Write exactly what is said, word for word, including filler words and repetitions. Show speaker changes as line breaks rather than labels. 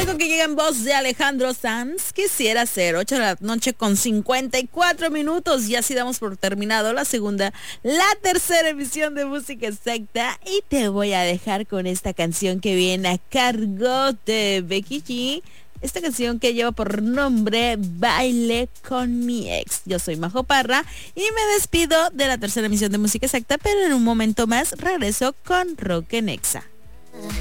Algo que llega en voz de Alejandro Sanz. Quisiera ser ocho de la noche con cincuenta y cuatro minutos. Y así damos por terminado la segunda, la tercera emisión de Música Exacta. Y te voy a dejar con esta canción que viene a cargo de Becky G. Esta canción que lleva por nombre Baile con mi ex. Yo soy Majo Parra y me despido de la tercera emisión de Música Exacta, pero en un momento más regreso con Rock en Exa.